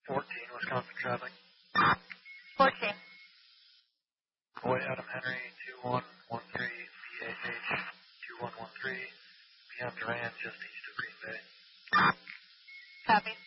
14, Wisconsin traffic. 14. Boy, Adam Henry, 2113, CAH 2113, beyond Durand, just east of Green Bay. Copy.